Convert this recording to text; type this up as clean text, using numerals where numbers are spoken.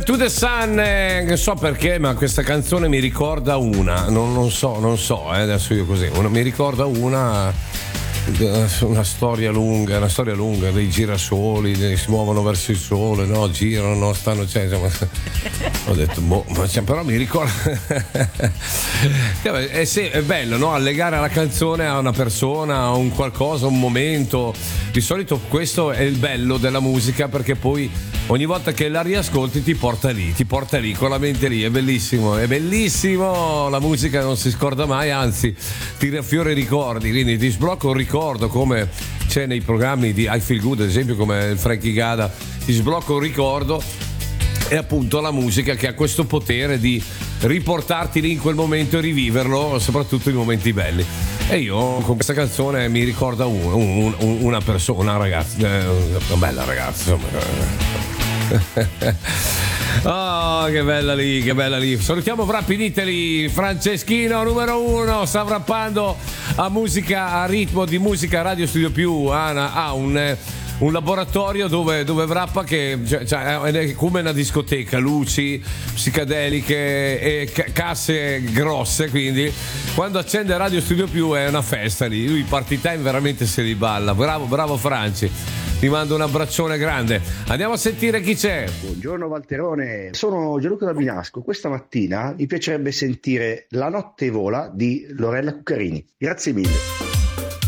To the Sun, non so perché, ma questa canzone mi ricorda non so, adesso io così, mi ricorda una storia lunga dei girasoli, si muovono verso il sole, no, girano, stanno, cioè, insomma, ho detto però mi ricorda è bello, no, allegare la canzone a una persona, a un qualcosa, un momento. Di solito questo è il bello della musica, perché poi ogni volta che la riascolti ti porta lì con la mente lì. È bellissimo, la musica non si scorda mai, anzi ti riaffiora i ricordi, quindi ti sblocca un ricordo, come c'è nei programmi di I Feel Good, ad esempio, come il Frankie Gada, ti sblocca un ricordo. È appunto la musica che ha questo potere di riportarti lì in quel momento e riviverlo, soprattutto in momenti belli. E io con questa canzone mi ricorda una persona, una ragazza, una bella ragazza, insomma. Oh, che bella lì. Salutiamo Wrapping Italy, Franceschino numero 1, sta wrappando a ritmo di musica. Radio Studio Più ha un laboratorio dove wrappa, che è come una discoteca, luci psichedeliche e casse grosse, quindi quando accende Radio Studio Più è una festa lì. Lui Party Time veramente se li balla. Bravo Franci, ti mando un abbraccione grande. Andiamo a sentire chi c'è. Buongiorno Valterone, sono Gianluca da Binasco. Questa mattina mi piacerebbe sentire La notte vola di Lorella Cuccarini. Grazie mille.